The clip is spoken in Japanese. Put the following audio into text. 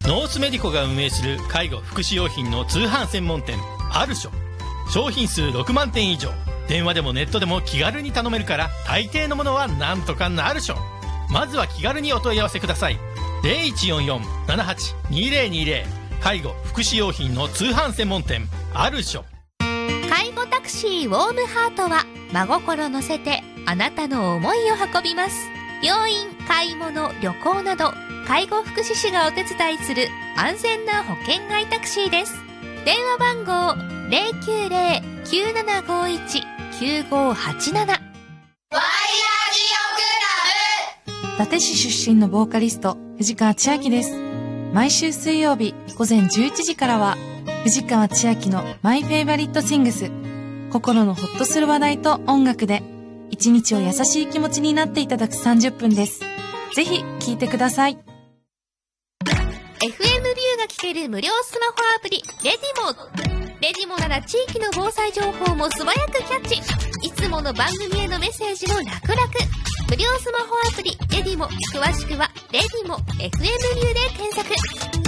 ノースメディコが運営する介護福祉用品の通販専門店アルショ。商品数6万点以上、電話でもネットでも気軽に頼めるから、大抵のものはなんとかなるしょ。まずは気軽にお問い合わせください。 0144-782020 介護福祉用品の通販専門店アルショ。 介護タクシーウォームハートは真心乗せてあなたの思いを運びます。病院、買い物、旅行など介護福祉士がお手伝いする安全な保険外タクシーです。電話番号 090-9751-9587。 伊達市出身のボーカリスト藤川千秋です。毎週水曜日午前11時からは藤川千秋のマイフェイバリットシングス。心のほっとする話題と音楽で一日を優しい気持ちになっていただく30分です。ぜひ聴いてください。 FM ビューが聞ける無料スマホアプリレディモ。レディモなら地域の防災情報も素早くキャッチ。いつもの番組へのメッセージも楽々。無料スマホアプリレディモ、詳しくはレディモ FM ビューで検索。